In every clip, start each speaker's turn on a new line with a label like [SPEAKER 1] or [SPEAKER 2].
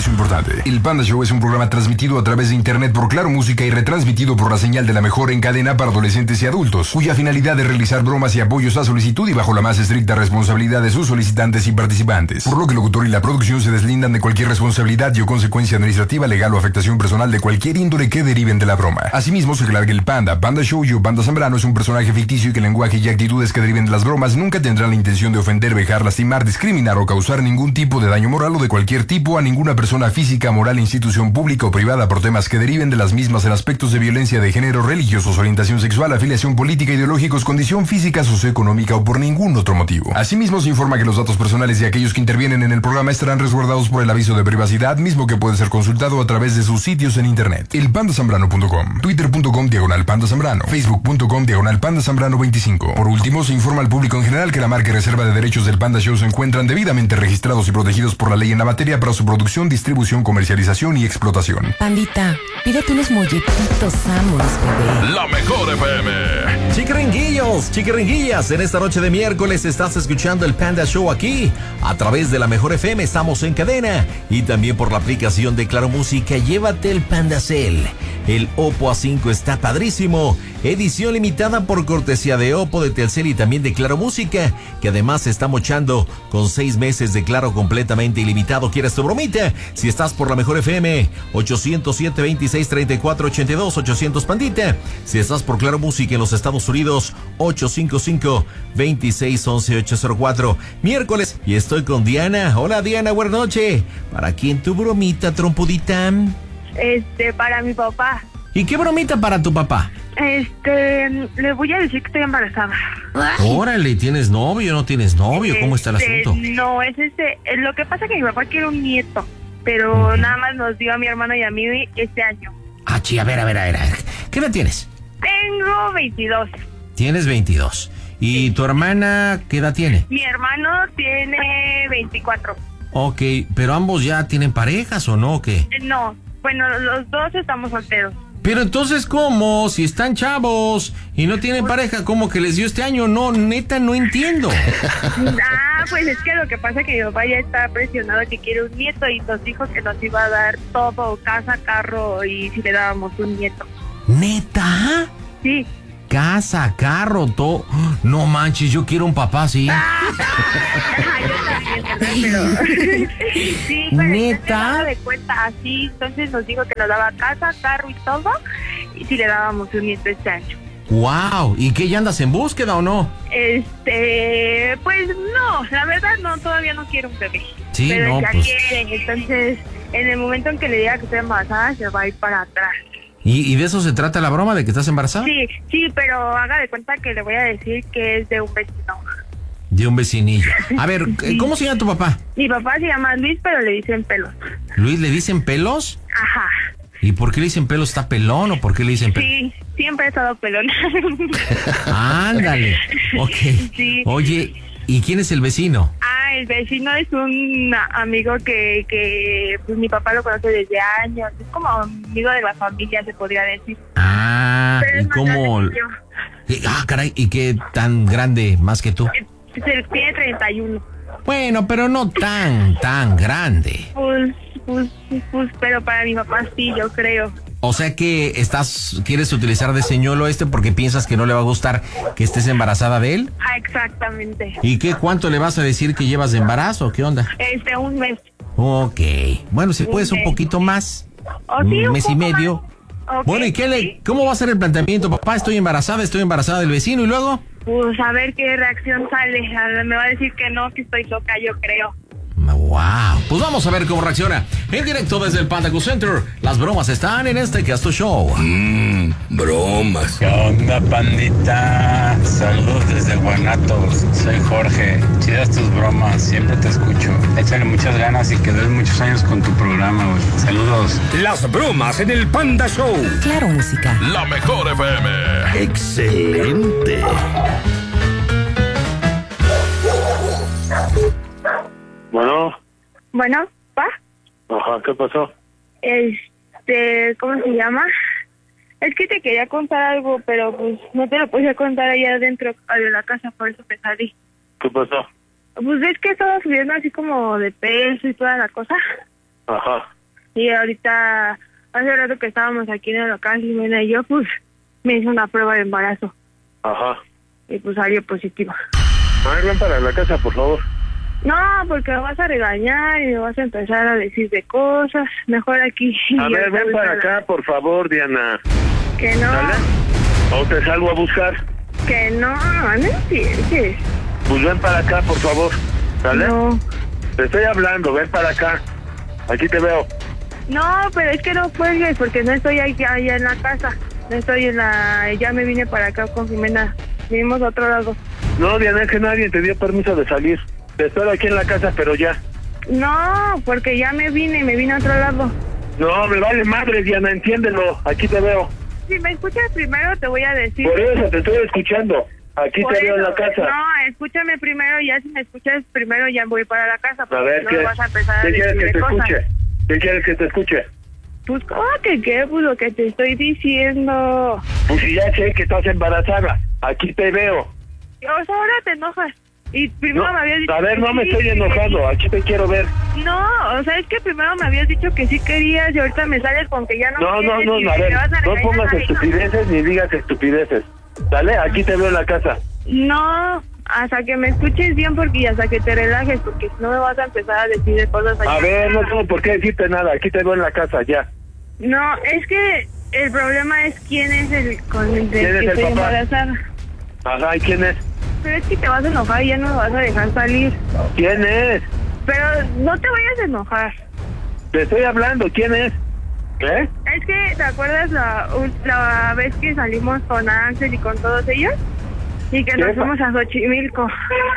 [SPEAKER 1] aviso importante. El Panda Show es un programa transmitido a través de internet por Claro Música y retransmitido por la señal de la mejor en cadena para adolescentes y adultos, cuya finalidad es realizar bromas y apoyos a solicitud y bajo la más estricta responsabilidad de sus solicitantes y participantes. Por lo que el locutor y la producción se deslindan de cualquier responsabilidad y o consecuencia administrativa, legal o afectación personal de cualquier índole que deriven de la broma. Asimismo, se aclara que el Panda Show o Panda Zambrano es un personaje ficticio y que el lenguaje y actitudes que deriven de las bromas nunca tendrán la intención de ofender, vejar, lastimar, discriminar o causar ningún tipo de daño moral o de cualquier tipo a ninguna persona física, moral, institución pública o privada por temas que deriven de las mismas en aspectos de violencia de género, religiosos, orientación sexual, afiliación política, ideológicos, condición física, socioeconómica o por ningún otro motivo. Asimismo, se informa que los datos personales de aquellos que intervienen en el programa estarán resguardados por el aviso de privacidad, mismo que puede ser consultado a través de sus sitios en internet. Elpandasambrano.com, twitter.com/pandazambrano, facebook.com/pandazambrano25. Por último, se informa al público en general que la marca y reserva de derechos del Panda Show se encuentran debidamente registrados y protegidos por la ley en la materia para su producción, distribución, comercialización y explotación.
[SPEAKER 2] Pandita, pídete unos molletitos Amos, bebé.
[SPEAKER 3] La mejor FM.
[SPEAKER 4] Chiquiringuillos, chiquiringuillas, en esta noche de miércoles estás escuchando el Panda Show aquí. A través de la mejor FM estamos en cadena y también por la aplicación de Claro Música. Llévate el Pandacel. El Oppo A5 está padrísimo. Edición limitada por cortesía de Oppo, de Telcel y también de Claro Música, que además se está mochando con 6 meses de Claro completamente ilimitado. ¿Quieres tu bromita? Si estás por la mejor FM, 807-26-34-82, 800 Pandita. Si estás por Claro Música en los Estados Unidos, 855-2611-804. Miércoles y estoy con Diana. Hola Diana, buenas noches. ¿Para quién tu bromita, trompudita?
[SPEAKER 5] Para mi papá.
[SPEAKER 4] ¿Y qué bromita para tu papá?
[SPEAKER 5] Le voy a decir que estoy embarazada.
[SPEAKER 4] Órale, ¿tienes novio o no tienes novio? ¿Cómo está el asunto?
[SPEAKER 5] No, lo que pasa es que mi papá quiere un nieto, pero nada más nos dio a mi hermano y a mí este año.
[SPEAKER 4] Ah, sí, a ver. ¿Qué edad tienes?
[SPEAKER 5] Tengo 22.
[SPEAKER 4] Tienes 22. ¿Y tu hermana qué edad tiene?
[SPEAKER 5] Mi hermano tiene 24.
[SPEAKER 4] Ok, pero ambos ya tienen parejas ¿o no? ¿O qué?
[SPEAKER 5] No, bueno, los dos estamos solteros.
[SPEAKER 4] Pero entonces, ¿cómo? Si están chavos y no tienen pareja, ¿cómo que les dio este año? No, neta, no entiendo.
[SPEAKER 5] Pues es que lo que pasa es que mi papá ya está presionado que quiere un nieto y nos dijo que nos iba a dar todo, casa, carro y si le dábamos un nieto.
[SPEAKER 4] ¿Neta?
[SPEAKER 5] Sí.
[SPEAKER 4] Casa, carro, todo. No manches, yo quiero un papá así.
[SPEAKER 5] Yo también, ¿verdad? Pero sí, pero
[SPEAKER 4] ¿neta?
[SPEAKER 5] De cuenta así, entonces nos dijo que nos daba casa, carro y todo, y si le dábamos un nieto este año.
[SPEAKER 4] Wow, ¿y qué, ya andas en búsqueda o no?
[SPEAKER 5] Pues no, la verdad no, todavía no quiero un bebé.
[SPEAKER 4] Sí,
[SPEAKER 5] pero
[SPEAKER 4] no,
[SPEAKER 5] ya
[SPEAKER 4] pues.
[SPEAKER 5] quiere, entonces en el momento en que le diga que estoy embarazada se va a ir para atrás.
[SPEAKER 4] ¿Y de eso se trata la broma, de que estás embarazada?
[SPEAKER 5] Sí, pero haga de cuenta que le voy a decir que es de un vecino.
[SPEAKER 4] De un vecinillo. A ver, sí. ¿Cómo se llama tu papá?
[SPEAKER 5] Mi papá se llama Luis, pero le dicen Pelos.
[SPEAKER 4] ¿Luis le dicen Pelos?
[SPEAKER 5] Ajá.
[SPEAKER 4] ¿Y por qué le dicen Pelos? ¿Está pelón o por qué le dicen Pelos?
[SPEAKER 5] Sí, siempre he estado pelón.
[SPEAKER 4] Ándale. Ok.
[SPEAKER 5] Sí.
[SPEAKER 4] Oye, ¿y quién es el vecino?
[SPEAKER 5] El vecino es un amigo que pues, mi papá lo conoce desde años. Es como amigo de la familia, se podría decir.
[SPEAKER 4] ¿Y cómo? Caray, ¿y qué tan grande más que tú?
[SPEAKER 5] Tiene 31.
[SPEAKER 4] Bueno, pero no tan grande.
[SPEAKER 5] Pues, pero para mi papá sí, yo creo.
[SPEAKER 4] O sea que quieres utilizar de señuelo porque piensas que no le va a gustar que estés embarazada de él.
[SPEAKER 5] Exactamente.
[SPEAKER 4] ¿Y cuánto le vas a decir que llevas de embarazo? ¿Qué onda?
[SPEAKER 5] Un mes.
[SPEAKER 4] Ok. Bueno, si puedes un poquito más.
[SPEAKER 5] Sí,
[SPEAKER 4] un mes y medio.
[SPEAKER 5] Okay,
[SPEAKER 4] bueno, ¿y cómo va a ser el planteamiento? Papá, estoy embarazada del vecino, ¿y luego?
[SPEAKER 5] Pues a ver qué reacción sale. Me va a decir que no, que estoy loca, yo creo.
[SPEAKER 4] Wow, pues vamos a ver cómo reacciona. En directo desde el Panda Center, las bromas están en este Casto Show.
[SPEAKER 6] Bromas.
[SPEAKER 7] ¿Qué onda, pandita? Saludos desde Guanatos. Soy Jorge. Chidas tus bromas, siempre te escucho. Échale muchas ganas y que des muchos años con tu programa, güey. Saludos.
[SPEAKER 6] Las bromas en el Panda Show.
[SPEAKER 2] Claro Música.
[SPEAKER 3] La mejor FM.
[SPEAKER 6] Excelente.
[SPEAKER 5] Bueno, ¿pa?
[SPEAKER 8] Ajá, ¿qué pasó?
[SPEAKER 5] ¿Cómo se llama? Es que te quería contar algo, pero pues no te lo podía contar allá adentro de la casa, por eso te salí.
[SPEAKER 8] ¿Qué pasó?
[SPEAKER 5] Pues ves que estaba subiendo así como de peso y toda la cosa.
[SPEAKER 8] Ajá.
[SPEAKER 5] Y ahorita, hace rato que estábamos aquí en el local, Jimena y yo, pues, me hizo una prueba de embarazo.
[SPEAKER 8] Ajá.
[SPEAKER 5] Y pues salió positiva.
[SPEAKER 8] A ver, ven para la casa, por favor.
[SPEAKER 5] No, porque me vas a regañar y me vas a empezar a decir de cosas. Mejor aquí.
[SPEAKER 8] A ver, ven para acá, por favor, Diana.
[SPEAKER 5] Que no.
[SPEAKER 8] ¿Sale? ¿O te salgo a buscar?
[SPEAKER 5] Que no entiendes.
[SPEAKER 8] Pues ven para acá, por favor. ¿Sale?
[SPEAKER 5] No.
[SPEAKER 8] Te estoy hablando, ven para acá. Aquí te veo.
[SPEAKER 5] No, pero es que no cuelgues porque no estoy allá en la casa. No estoy en la... Ya me vine para acá con Jimena. Vinimos a otro lado.
[SPEAKER 8] No, Diana, es que nadie te dio permiso de salir. Te espero aquí en la casa, pero ya.
[SPEAKER 5] No, porque ya me vine a otro lado.
[SPEAKER 8] No, me vale madre, Diana, entiéndelo. Aquí te veo.
[SPEAKER 5] Si me escuchas primero te voy a decir.
[SPEAKER 8] Por eso te estoy escuchando. Aquí
[SPEAKER 5] Por
[SPEAKER 8] te veo en
[SPEAKER 5] eso,
[SPEAKER 8] la casa.
[SPEAKER 5] No, escúchame primero, ya si me escuchas primero ya voy para la casa.
[SPEAKER 8] A ver,
[SPEAKER 5] no
[SPEAKER 8] ¿qué?
[SPEAKER 5] me vas a empezar a
[SPEAKER 8] ¿Qué quieres que
[SPEAKER 5] decirme
[SPEAKER 8] te
[SPEAKER 5] cosas.
[SPEAKER 8] escuche? ¿Qué quieres que te escuche?
[SPEAKER 5] Pues, ¿cómo que qué? Pues lo que te estoy diciendo.
[SPEAKER 8] Pues si ya sé que estás embarazada. Aquí te veo.
[SPEAKER 5] O sea, ahora te enojas. Y primero
[SPEAKER 8] No,
[SPEAKER 5] me habías dicho
[SPEAKER 8] a ver,
[SPEAKER 5] que
[SPEAKER 8] no me
[SPEAKER 5] sí,
[SPEAKER 8] estoy
[SPEAKER 5] que
[SPEAKER 8] enojando.
[SPEAKER 5] sí.
[SPEAKER 8] Aquí te quiero ver.
[SPEAKER 5] No, o sea, es que primero me habías dicho que sí querías y ahorita me sales con que ya no
[SPEAKER 8] No,
[SPEAKER 5] quieres y
[SPEAKER 8] a
[SPEAKER 5] me
[SPEAKER 8] ver,
[SPEAKER 5] vas a
[SPEAKER 8] no
[SPEAKER 5] regañar
[SPEAKER 8] pongas
[SPEAKER 5] a mí, ¿no?
[SPEAKER 8] estupideces ni digas estupideces. ¿Sale? Aquí te veo en la casa.
[SPEAKER 5] No, hasta que me escuches bien porque y hasta que te relajes porque si no me vas a empezar a decir de cosas allá.
[SPEAKER 8] A ver, no tengo por qué decirte nada. Aquí te veo en la casa, ya.
[SPEAKER 5] No, es que el problema es quién es el con el
[SPEAKER 8] ¿Quién es
[SPEAKER 5] que
[SPEAKER 8] el
[SPEAKER 5] estoy
[SPEAKER 8] papá?
[SPEAKER 5] embarazada.
[SPEAKER 8] Ajá, ¿y quién es?
[SPEAKER 5] Pero es que te vas a enojar y ya no me vas a dejar salir.
[SPEAKER 8] ¿Quién es?
[SPEAKER 5] Pero no te vayas a enojar.
[SPEAKER 8] Te estoy hablando. ¿Quién es? ¿Eh?
[SPEAKER 5] Es que, ¿te acuerdas la vez que salimos con Ángel y con todos ellos? Y que nos
[SPEAKER 8] ¿Qué?
[SPEAKER 5] fuimos a Xochimilco.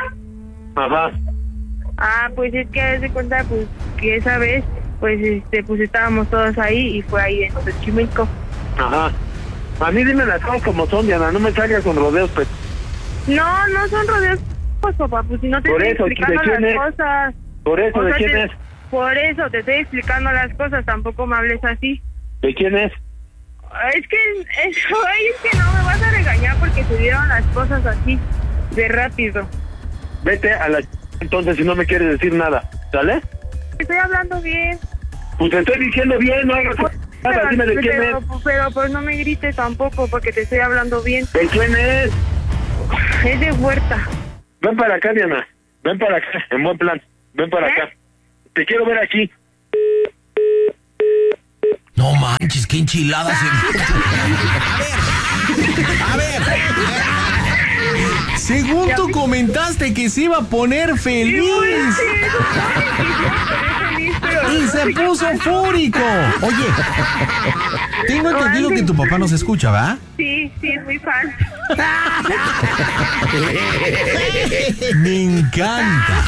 [SPEAKER 8] Ajá.
[SPEAKER 5] Ah, pues es que haz de cuenta, pues, que esa vez, pues, pues estábamos todos ahí y fue ahí en Xochimilco.
[SPEAKER 8] Ajá. A mí dime las cosas como son, Diana. No me salgas con rodeos, pues.
[SPEAKER 5] No, no son rodeos, pues, papá, pues si no te
[SPEAKER 8] Por
[SPEAKER 5] estoy
[SPEAKER 8] eso, ¿de
[SPEAKER 5] explicando
[SPEAKER 8] quién
[SPEAKER 5] las
[SPEAKER 8] es?
[SPEAKER 5] cosas.
[SPEAKER 8] Por eso,
[SPEAKER 5] O
[SPEAKER 8] ¿de
[SPEAKER 5] sea,
[SPEAKER 8] quién es?
[SPEAKER 5] Por eso te estoy explicando las cosas, tampoco me hables así.
[SPEAKER 8] ¿De quién es?
[SPEAKER 5] Es que no me vas a regañar porque se dieron las cosas así, de rápido.
[SPEAKER 8] Vete a la entonces si no me quieres decir nada. ¿Sale?
[SPEAKER 5] Estoy hablando bien.
[SPEAKER 8] Pues te estoy diciendo bien, no hagas nada. Dime de quién es.
[SPEAKER 5] Pero pues no me grites tampoco porque te estoy hablando bien.
[SPEAKER 8] ¿De quién es?
[SPEAKER 5] Es de Huerta.
[SPEAKER 8] Ven para acá, Diana. Ven para acá, en buen plan. Ven para acá. Te quiero ver aquí.
[SPEAKER 4] No manches, qué enchiladas. A ver. Según tú comentaste que se iba a poner feliz. Y se puso fúrico. Oye, tengo entendido que tu papá nos escucha, ¿va?
[SPEAKER 5] Sí, es muy fan.
[SPEAKER 4] Me encanta.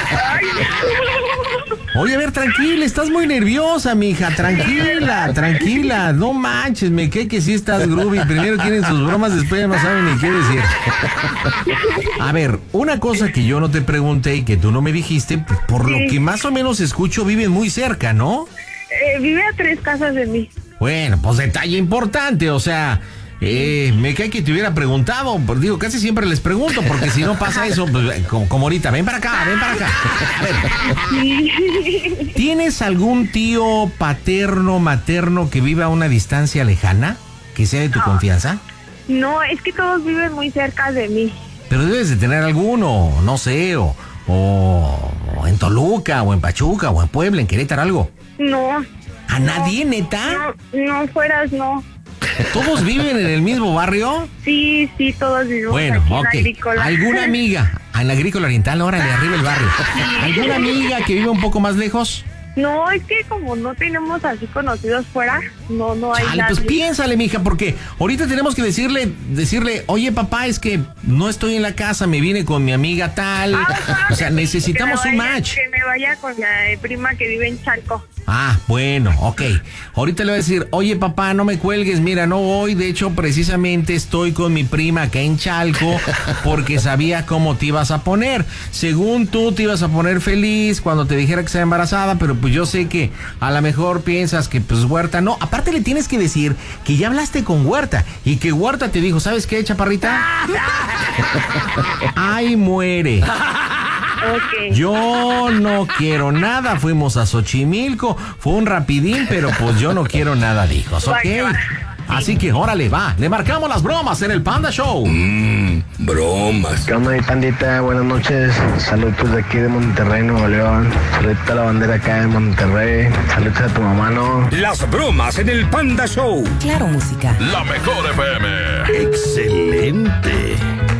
[SPEAKER 4] Oye, a ver, tranquila, estás muy nerviosa, mija. Tranquila. No manches, me cae que sí estás groovy. Primero quieren sus bromas, después ya no saben ni qué decir. A ver, una cosa que yo no te pregunté y que tú no me dijiste, por lo que más o menos escucho, viven muy cerca, ¿no?
[SPEAKER 5] Vive a 3 casas de mí.
[SPEAKER 4] Bueno, pues detalle importante, o sea, me cae que te hubiera preguntado, pues digo, casi siempre les pregunto, porque si no pasa eso, pues como ahorita, ven para acá. A ver, ¿tienes algún tío paterno, materno que viva a una distancia lejana, que sea de tu confianza?
[SPEAKER 5] No, es que todos viven muy cerca de mí.
[SPEAKER 4] Pero debes de tener alguno, no sé, o en Toluca, o en Pachuca, o en Puebla, en Querétaro, algo.
[SPEAKER 5] No.
[SPEAKER 4] ¿A nadie, neta?
[SPEAKER 5] No fueras, no.
[SPEAKER 4] ¿Todos viven en el mismo barrio?
[SPEAKER 5] Sí, todos vivimos
[SPEAKER 4] bueno,
[SPEAKER 5] aquí en
[SPEAKER 4] ok.
[SPEAKER 5] Agrícola.
[SPEAKER 4] ¿Alguna amiga en la Agrícola Oriental, órale, arriba el barrio? ¿Alguna amiga que vive un poco más lejos?
[SPEAKER 5] No, es que como no tenemos así conocidos fuera, no hay
[SPEAKER 4] Chale,
[SPEAKER 5] nadie.
[SPEAKER 4] pues piénsale, mija, porque ahorita tenemos que decirle, oye, papá, es que no estoy en la casa, me vine con mi amiga tal. O sea, necesitamos un match.
[SPEAKER 5] Que me vaya con mi prima que vive en Chalco.
[SPEAKER 4] Ah, bueno, ok. Ahorita le voy a decir, oye, papá, no me cuelgues, mira, no voy. De hecho, precisamente estoy con mi prima acá en Chalco porque sabía cómo te ibas a poner. Según tú, te ibas a poner feliz cuando te dijera que estaba embarazada, pero pues yo sé que a lo mejor piensas que pues Huerta no. Aparte le tienes que decir que ya hablaste con Huerta y que Huerta te dijo, ¿sabes qué, chaparrita? ¡Ay, muere!
[SPEAKER 5] Ok.
[SPEAKER 4] Yo no quiero nada. Fuimos a Xochimilco. Fue un rapidín, pero pues yo no quiero nada, dijos, ¿ok? Así que, órale, va. Le marcamos las bromas en el Panda Show.
[SPEAKER 6] Bromas.
[SPEAKER 9] ¿Qué onda, mi pandita? Buenas noches. Saludos de aquí de Monterrey, Nuevo León. Saludos a la bandera acá de Monterrey. Saludos a tu mamá, ¿no?
[SPEAKER 6] Las bromas en el Panda Show.
[SPEAKER 2] Claro Música.
[SPEAKER 3] La mejor FM.
[SPEAKER 6] Excelente.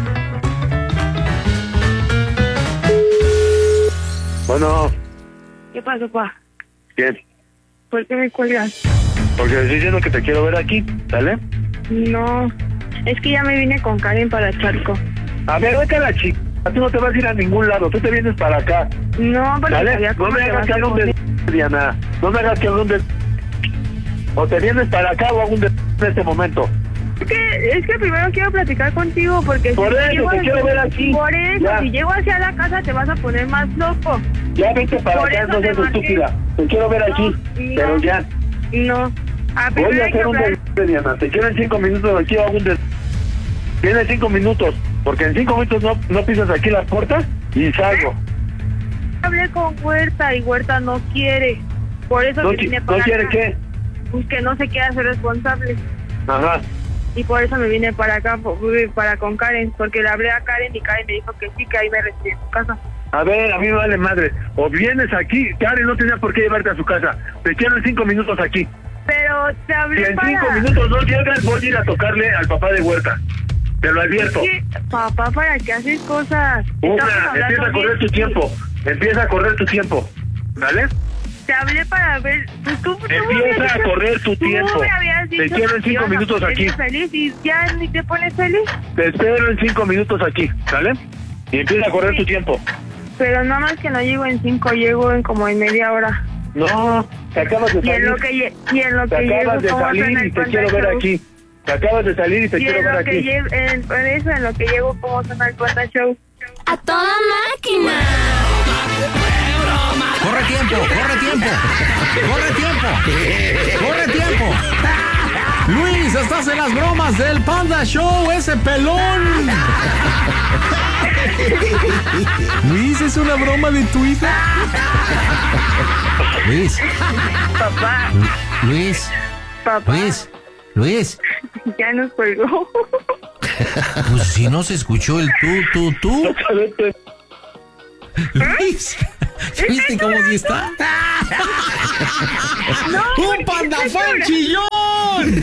[SPEAKER 8] Bueno,
[SPEAKER 5] ¿Qué pasó, pa?
[SPEAKER 8] ¿quién?
[SPEAKER 5] ¿Por qué me cuelgas?
[SPEAKER 8] Porque estoy diciendo que te quiero ver aquí, ¿sale?
[SPEAKER 5] No, es que ya me vine con Karen para Charco.
[SPEAKER 8] A ver, vete a la chica. Tú no te vas a ir a ningún lado, tú te vienes para acá.
[SPEAKER 5] No, porque
[SPEAKER 8] ¿Sale?
[SPEAKER 5] sabía
[SPEAKER 8] No
[SPEAKER 5] cómo
[SPEAKER 8] me
[SPEAKER 5] te
[SPEAKER 8] hagas
[SPEAKER 5] vas
[SPEAKER 8] que
[SPEAKER 5] a
[SPEAKER 8] haga un
[SPEAKER 5] poner.
[SPEAKER 8] Diana. No me hagas que haga un O te vienes para acá o hago un en este momento.
[SPEAKER 5] Es que primero quiero platicar contigo porque
[SPEAKER 8] Por eso,
[SPEAKER 5] llego
[SPEAKER 8] te quiero ver aquí.
[SPEAKER 5] Por eso,
[SPEAKER 8] Ya.
[SPEAKER 5] si llego hacia la casa te vas a poner más loco.
[SPEAKER 8] Ya vete para
[SPEAKER 5] Por
[SPEAKER 8] acá,
[SPEAKER 5] eso
[SPEAKER 8] no
[SPEAKER 5] te
[SPEAKER 8] seas
[SPEAKER 5] marqué.
[SPEAKER 8] estúpida. Te quiero ver aquí,
[SPEAKER 5] No.
[SPEAKER 8] pero ya.
[SPEAKER 5] No.
[SPEAKER 8] Voy
[SPEAKER 5] Primero
[SPEAKER 8] a
[SPEAKER 5] hay que
[SPEAKER 8] hacer un
[SPEAKER 5] hablar.
[SPEAKER 8] Diana. Te quiero en 5 minutos aquí o hago un Tienes 5 minutos, porque en 5 minutos no pisas aquí la puerta y salgo.
[SPEAKER 5] Hablé con Huerta y Huerta no quiere. Por eso
[SPEAKER 8] ¿No,
[SPEAKER 5] me vine para
[SPEAKER 8] ¿no quiere
[SPEAKER 5] acá.
[SPEAKER 8] qué?
[SPEAKER 5] Pues que no se quiere hacer responsable.
[SPEAKER 8] Ajá.
[SPEAKER 5] Y por eso me vine para acá, para con Karen, porque le hablé a Karen y Karen me dijo que sí, que ahí me recibí en su casa.
[SPEAKER 8] A ver, a mí me vale madre. O vienes aquí, Karen no tenía por qué llevarte a su casa. Te quiero en 5 minutos aquí.
[SPEAKER 5] Pero te
[SPEAKER 8] Si
[SPEAKER 5] hablé
[SPEAKER 8] en
[SPEAKER 5] para...
[SPEAKER 8] 5 minutos no llegas, voy a ir a tocarle al papá de Huerta. Te lo advierto.
[SPEAKER 5] ¿Qué? Papá, ¿para qué haces cosas? Estamos hablando
[SPEAKER 8] Empieza a correr
[SPEAKER 5] bien.
[SPEAKER 8] tu tiempo. Empieza a correr tu tiempo. ¿Vale?
[SPEAKER 5] Te hablé para ver... Pues tú me habías
[SPEAKER 8] Empieza a
[SPEAKER 5] dicho-
[SPEAKER 8] correr tu tiempo.
[SPEAKER 5] Tú me habías
[SPEAKER 8] Te
[SPEAKER 5] dicho
[SPEAKER 8] quiero en
[SPEAKER 5] que
[SPEAKER 8] 5
[SPEAKER 5] ibas a
[SPEAKER 8] minutos
[SPEAKER 5] ponerme
[SPEAKER 8] aquí.
[SPEAKER 5] feliz y ya ni te pones feliz.
[SPEAKER 8] Te espero en 5 minutos aquí. ¿Vale? Y empieza a correr tu tiempo.
[SPEAKER 5] Pero nada más que no llego en 5, llego en como en media hora.
[SPEAKER 8] No, te acabas de
[SPEAKER 5] Y en
[SPEAKER 8] salir.
[SPEAKER 5] lo que, y en lo
[SPEAKER 8] Te
[SPEAKER 5] que llego,
[SPEAKER 8] acabas de
[SPEAKER 5] ¿cómo
[SPEAKER 8] salir
[SPEAKER 5] suena
[SPEAKER 8] y
[SPEAKER 5] el
[SPEAKER 8] te quiero ver
[SPEAKER 5] Panda Show?
[SPEAKER 8] aquí. Te acabas de salir y te
[SPEAKER 5] Y
[SPEAKER 8] quiero
[SPEAKER 5] en
[SPEAKER 8] ver
[SPEAKER 5] lo que
[SPEAKER 8] aquí.
[SPEAKER 5] llego, en eso, en lo que llego, ¿cómo suena el Panda Show?
[SPEAKER 2] A toda máquina.
[SPEAKER 4] Corre tiempo, corre tiempo. Corre tiempo. Corre tiempo. Luis, estás en las bromas del Panda Show, ese pelón. Luis, ¿es una broma de tu hija? Luis,
[SPEAKER 5] Papá,
[SPEAKER 4] Luis,
[SPEAKER 5] papá,
[SPEAKER 4] Luis.
[SPEAKER 5] ya nos colgó.
[SPEAKER 4] Pues si no se escuchó el tú. Luis, ¿viste cómo sí está? ¡Un pandafón chillón!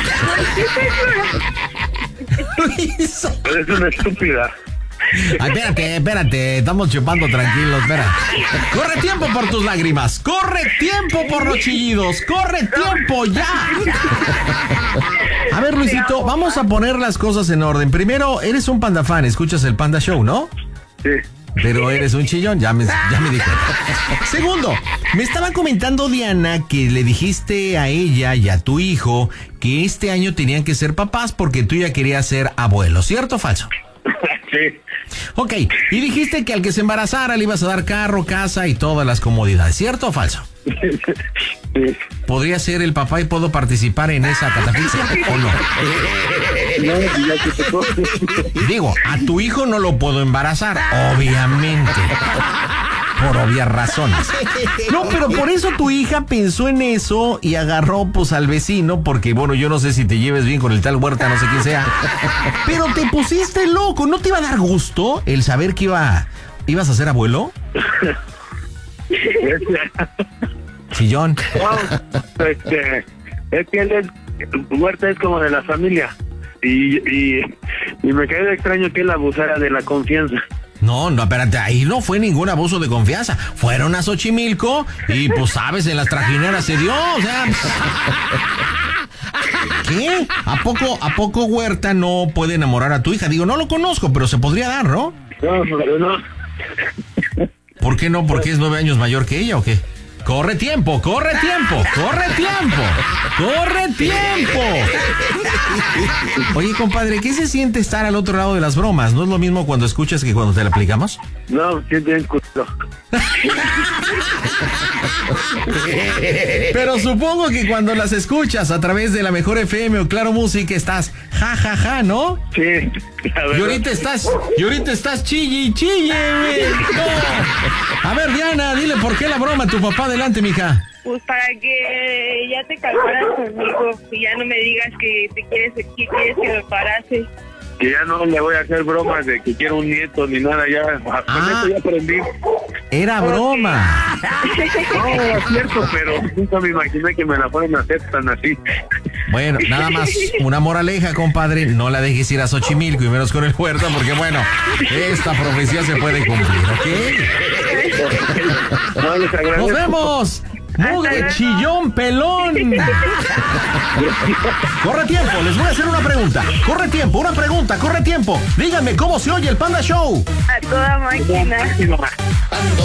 [SPEAKER 4] Luis.
[SPEAKER 8] Eres una estúpida.
[SPEAKER 4] Ay, espérate, estamos chupando tranquilos, espera. Corre tiempo por tus lágrimas, corre tiempo por los chillidos, corre tiempo ya. A ver, Luisito, vamos a poner las cosas en orden. Primero, eres un panda fan, escuchas el Panda Show, ¿no?
[SPEAKER 8] Sí.
[SPEAKER 4] Pero eres un chillón, ya me dijo. Segundo, me estaba comentando Diana que le dijiste a ella y a tu hijo que este año tenían que ser papás porque tú ya querías ser abuelo, ¿cierto o falso?
[SPEAKER 8] Sí.
[SPEAKER 4] Ok, y dijiste que al que se embarazara le ibas a dar carro, casa y todas las comodidades, ¿cierto o falso?
[SPEAKER 8] Sí.
[SPEAKER 4] ¿Podría ser el papá y puedo participar en esa catafixia o no?
[SPEAKER 8] No, ya que te
[SPEAKER 4] Digo, a tu hijo no lo puedo embarazar, obviamente. Por obvias razones. No, pero por eso tu hija pensó en eso y agarró pues al vecino, porque bueno, yo no sé si te lleves bien con el tal Huerta, no sé quién sea. Pero te pusiste loco, ¿no te iba a dar gusto el saber que ibas a ser abuelo? Chillón.
[SPEAKER 8] No, es que él es, Huerta es como de la familia. Y me quedé extraño que él abusara de la confianza.
[SPEAKER 4] No, espérate, ahí no fue ningún abuso de confianza. Fueron a Xochimilco y pues sabes, en las trajineras se dio, o sea... ¿Qué? ¿A poco Huerta no puede enamorar a tu hija? Digo, no lo conozco, pero se podría dar, ¿no?
[SPEAKER 8] No, pero no.
[SPEAKER 4] ¿Por qué no? ¿Porque es 9 años mayor que ella o qué? ¡Corre tiempo! ¡Corre tiempo! ¡Corre tiempo! ¡Corre tiempo! Oye, compadre, ¿qué se siente estar al otro lado de las bromas? ¿No es lo mismo cuando escuchas que cuando te la aplicamos?
[SPEAKER 8] No, siente bien culo.
[SPEAKER 4] Pero supongo que cuando las escuchas a través de la Mejor FM o Claro Música estás ja, ¿no?
[SPEAKER 8] Sí.
[SPEAKER 4] Y ahorita estás chille, güey. No. A ver, Diana, dile por qué la broma a tu papá. Adelante, mija.
[SPEAKER 5] Pues para que ya te calmaras conmigo y ya no me digas que quieres que me embarace.
[SPEAKER 8] Que ya no le voy a hacer bromas de que quiero un nieto ni nada, ya. Con eso ya aprendí.
[SPEAKER 4] Era broma.
[SPEAKER 8] No, era cierto, pero nunca me imaginé que me la fueran a hacer tan así.
[SPEAKER 4] Bueno, nada más una moraleja, compadre. No la dejes ir a Xochimilco y menos con el Huerta, porque bueno, esta profecía se puede cumplir, ¿ok?
[SPEAKER 8] No, les agradezco.
[SPEAKER 4] ¡Nos vemos! ¡Mugre chillón pelón! Corre tiempo, les voy a hacer una pregunta. Corre tiempo, una pregunta, corre tiempo. Díganme cómo se oye el Panda Show.
[SPEAKER 5] A toda máquina.